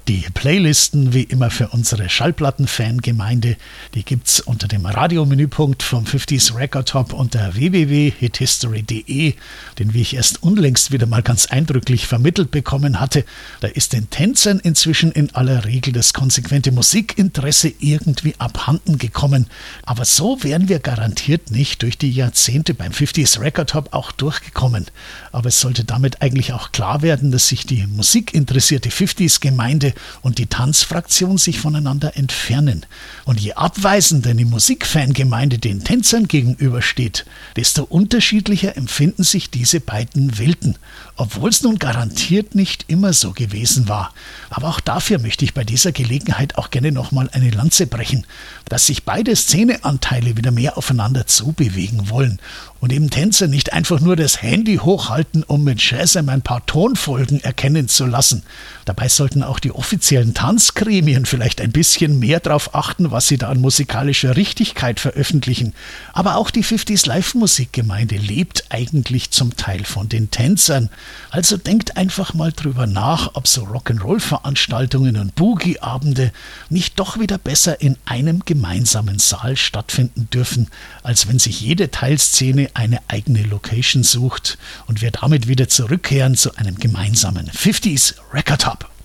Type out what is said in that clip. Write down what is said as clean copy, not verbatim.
Die Playlisten wie immer für unsere Schallplatten-Fangemeinde, die gibt's unter dem Radiomenüpunkt vom 50s Record Top unter www.hithistory.de, den wie ich erst unlängst wieder mal ganz eindrücklich vermittelt bekommen hatte. Da ist den Tänzern inzwischen in aller Regel das konsequente Musikinteresse irgendwie abhanden gekommen. Aber so wären wir garantiert nicht durch die Jahrzehnte beim 50s Record Top auch durchgekommen. Aber es sollte damit eigentlich auch klar werden, dass sich die musikinteressierte 50s-Gemeinde und die Tanzfraktion sich voneinander entfernen. Und je abweisender die Musikfangemeinde den Tänzern gegenübersteht, desto unterschiedlicher empfinden sich diese beiden Welten, obwohl es nun garantiert nicht immer so gewesen war. Aber auch dafür möchte ich bei dieser Gelegenheit auch gerne nochmal eine Lanze brechen, dass sich beide Szeneanteile wieder mehr aufeinander zubewegen wollen und eben Tänzer nicht einfach nur das Handy hochhalten, um mit Shazam ein paar Tonfolgen erkennen zu lassen. Dabei sollten auch die offiziellen Tanzgremien vielleicht ein bisschen mehr darauf achten, was sie da an musikalischer Richtigkeit veröffentlichen. Aber auch die 50s Live-Musikgemeinde lebt eigentlich zum Teil von den Tänzern. Also denkt einfach mal drüber nach, ob so Rock'n'Roll-Veranstaltungen und Boogie-Abende nicht doch wieder besser in einem gemeinsamen Saal stattfinden dürfen, als wenn sich jede Teilszene eine eigene Location sucht und wir damit wieder zurückkehren zu einem gemeinsamen 50s Record Top.